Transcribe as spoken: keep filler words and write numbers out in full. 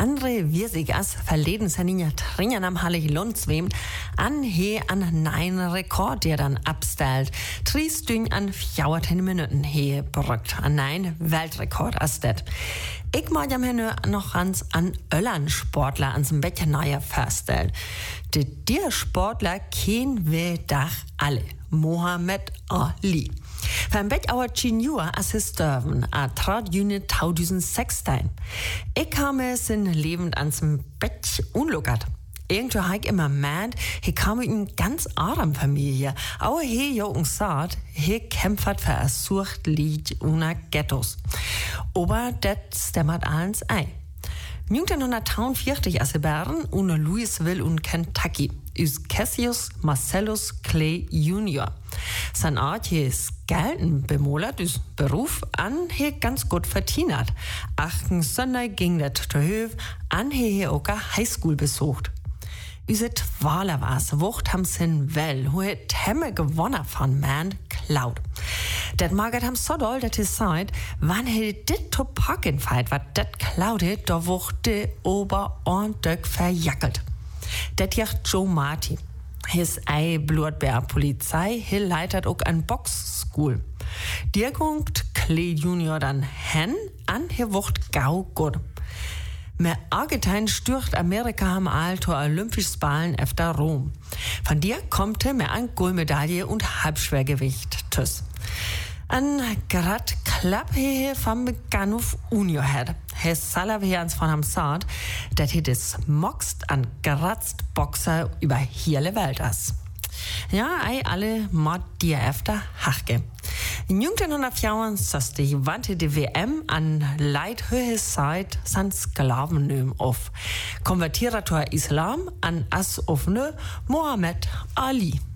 André Wirsig as verleden Saninja Trinjan am Hallig Lundswem an he an nein Rekord, der dann abstellt. Tries dünn an vierzehnten Minuten he berückt. An nein Weltrekord as det. Ich mag jam henne noch ganz an Öllern Sportler ans Bettchen neuer feststellen. De dir Sportler kennen wir dach alle. Mohammed Ali. Van bet our Chinua assisteren a trad juni zweitausendsechzehn. Ich kam es in lebend ans Bett unluckert. Irgendwo hab ich immer meint, he kam in ganz arm Familie. Aber he jo und sagt, he kämpft für a Sucht liegt una Ghettos. Aber det stemmert alles ein. neunzehnhundertvierundvierzig als Bern unter Louisville und Kentucky ist Cassius Marcellus Clay Junior Sein Art hier ist gelten bemolert, ist Beruf an hier ganz gut verdient. Achten Sonntag ging der Höhe an hier auch Highschool besucht. Üse Twaler war's, wucht ham sin well, hu het hemme gewonnen von man klaut. Dat maget ham so doll, dat is seid, wann he dit to packen feit, wat dat klaude, da wucht de ober ordentlich verjackelt. Dat jacht Joe Marty. His ei Blutbär Polizei, he leitet auch an Box-School. Dir guckt Clay Junior dann hen, an he wucht gau gut. Mehr Argentin stürzt Amerika am Alter Olympisches Ballen efter Rom. Von dir kommt mehr an Goldmedaille und Halbschwergewicht. Tschüss. An grad klapp he vom Ganuf Unio her. He Salavians von am Saat, dat he des moxt an gratzt Boxer über hele Welt as. Ja, ei alle mod dir efter Hachke. In neunzehnhundertvierundsechzig wandte die W M an Leithöhe Zeit san Sklavennöm auf. Konvertierator Islam an as offene Mohammed Ali.